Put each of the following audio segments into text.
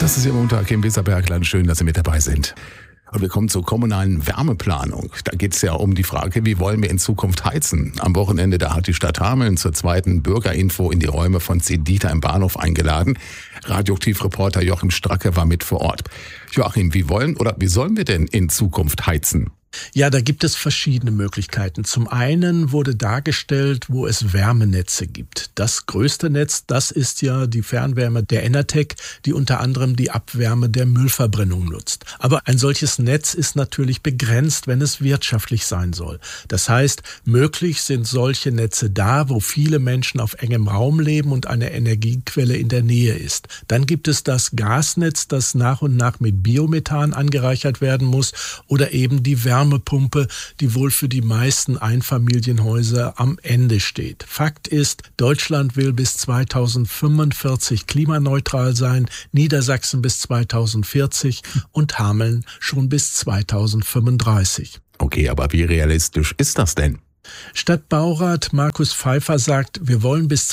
Das ist Ihr Montag im Weserbergland. Schön, dass Sie mit dabei sind. Und wir kommen zur kommunalen Wärmeplanung. Da geht es ja um die Frage, wie wollen wir in Zukunft heizen? Am Wochenende, da hat die Stadt Hameln zur zweiten Bürgerinfo in die Räume von Cedita im Bahnhof eingeladen. Radioaktivreporter Joachim Stracke war mit vor Ort. Joachim, wie sollen wir denn in Zukunft heizen? Ja, da gibt es verschiedene Möglichkeiten. Zum einen wurde dargestellt, wo es Wärmenetze gibt. Das größte Netz, das ist ja die Fernwärme der Enertec, die unter anderem die Abwärme der Müllverbrennung nutzt. Aber ein solches Netz ist natürlich begrenzt, wenn es wirtschaftlich sein soll. Das heißt, möglich sind solche Netze da, wo viele Menschen auf engem Raum leben und eine Energiequelle in der Nähe ist. Dann gibt es das Gasnetz, das nach und nach mit Biomethan angereichert werden muss, oder eben die Wärmepumpe, die wohl für die meisten Einfamilienhäuser am Ende steht. Fakt ist, Deutschland will bis 2045 klimaneutral sein, Niedersachsen bis 2040 und Hameln schon bis 2035. Okay, aber wie realistisch ist das denn? Stadtbaurat Markus Pfeiffer sagt, wir wollen bis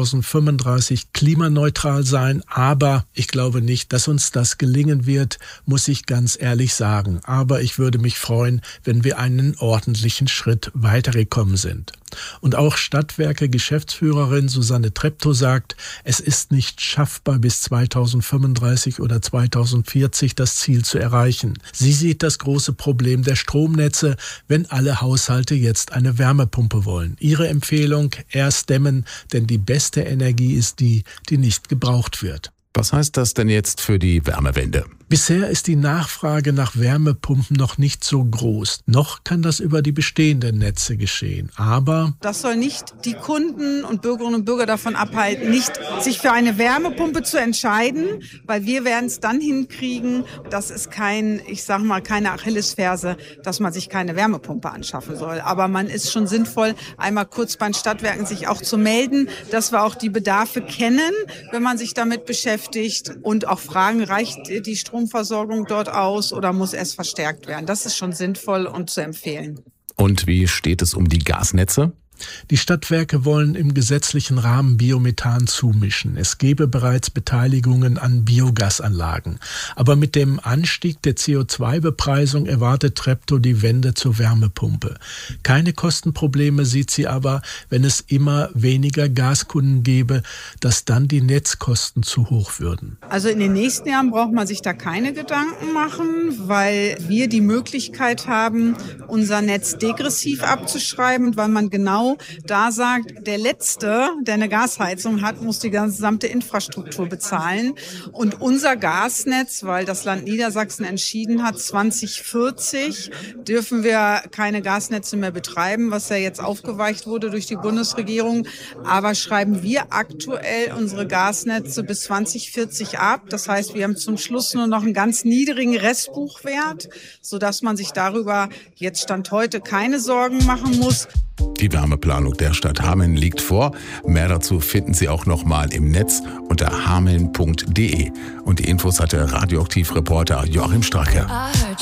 2035 klimaneutral sein, aber ich glaube nicht, dass uns das gelingen wird, muss ich ganz ehrlich sagen. Aber ich würde mich freuen, wenn wir einen ordentlichen Schritt weitergekommen sind. Und auch Stadtwerke-Geschäftsführerin Susanne Treptow sagt, es ist nicht schaffbar, bis 2035 oder 2040 das Ziel zu erreichen. Sie sieht das große Problem der Stromnetze, wenn alle Haushalte jetzt eine Wärmepumpe wollen. Ihre Empfehlung: erst dämmen, denn die beste Energie ist die, die nicht gebraucht wird. Was heißt das denn jetzt für die Wärmewende? Bisher ist die Nachfrage nach Wärmepumpen noch nicht so groß. Noch kann das über die bestehenden Netze geschehen. Aber das soll nicht die Kunden und Bürgerinnen und Bürger davon abhalten, nicht sich für eine Wärmepumpe zu entscheiden, weil wir werden es dann hinkriegen. Das ist keine Achillesferse, dass man sich keine Wärmepumpe anschaffen soll. Aber man ist schon sinnvoll, einmal kurz bei den Stadtwerken sich auch zu melden, dass wir auch die Bedarfe kennen, wenn man sich damit beschäftigt, und auch fragen, reicht die Stromversorgung dort aus oder muss es verstärkt werden? Das ist schon sinnvoll und zu empfehlen. Und wie steht es um die Gasnetze? Die Stadtwerke wollen im gesetzlichen Rahmen Biomethan zumischen. Es gebe bereits Beteiligungen an Biogasanlagen. Aber mit dem Anstieg der CO2-Bepreisung erwartet Treptow die Wende zur Wärmepumpe. Keine Kostenprobleme sieht sie aber, wenn es immer weniger Gaskunden gäbe, dass dann die Netzkosten zu hoch würden. Also in den nächsten Jahren braucht man sich da keine Gedanken machen, weil wir die Möglichkeit haben, unser Netz degressiv abzuschreiben, und weil man genau da sagt, der Letzte, der eine Gasheizung hat, muss die gesamte Infrastruktur bezahlen. Und unser Gasnetz, weil das Land Niedersachsen entschieden hat, 2040 dürfen wir keine Gasnetze mehr betreiben, was ja jetzt aufgeweicht wurde durch die Bundesregierung. Aber schreiben wir aktuell unsere Gasnetze bis 2040 ab. Das heißt, wir haben zum Schluss nur noch einen ganz niedrigen Restbuchwert, sodass man sich darüber jetzt Stand heute keine Sorgen machen muss. Die Wärmeplanung der Stadt Hameln liegt vor. Mehr dazu finden Sie auch nochmal im Netz unter hameln.de. Und die Infos hatte Radioaktivreporter Joachim Stracke.